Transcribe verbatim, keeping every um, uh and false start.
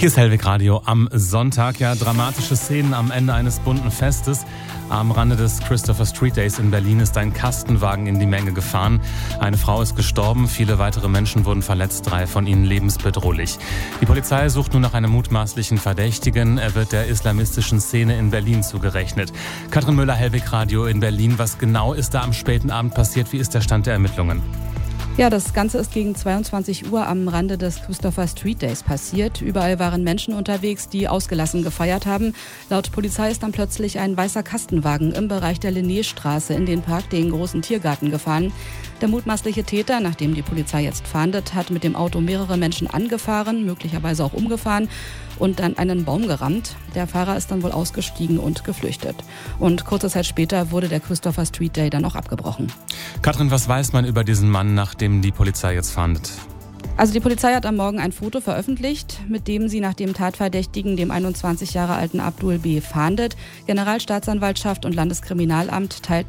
Hier ist Hellweg Radio am Sonntag. Ja, dramatische Szenen am Ende eines bunten Festes. Am Rande des Christopher Street Days in Berlin ist ein Kastenwagen in die Menge gefahren. Eine Frau ist gestorben, viele weitere Menschen wurden verletzt, drei von ihnen lebensbedrohlich. Die Polizei sucht nun nach einem mutmaßlichen Verdächtigen. Er wird der islamistischen Szene in Berlin zugerechnet. Katrin Müller, Hellweg Radio in Berlin. Was genau ist da am späten Abend passiert? Wie ist der Stand der Ermittlungen? Ja, das Ganze ist gegen zweiundzwanzig Uhr am Rande des Christopher Street Days passiert. Überall waren Menschen unterwegs, die ausgelassen gefeiert haben. Laut Polizei ist dann plötzlich ein weißer Kastenwagen im Bereich der Linnéstraße in den Park, den großen Tiergarten, gefahren. Der mutmaßliche Täter, nachdem die Polizei jetzt fahndet, hat mit dem Auto mehrere Menschen angefahren, möglicherweise auch umgefahren und dann einen Baum gerammt. Der Fahrer ist dann wohl ausgestiegen und geflüchtet. Und kurze Zeit später wurde der Christopher Street Day dann auch abgebrochen. Katrin, was weiß man über diesen Mann, nachdem die Polizei jetzt fahndet? Also die Polizei hat am Morgen ein Foto veröffentlicht, mit dem sie nach dem Tatverdächtigen, dem einundzwanzig Jahre alten Abdul B., fahndet. Generalstaatsanwaltschaft und Landeskriminalamt teilten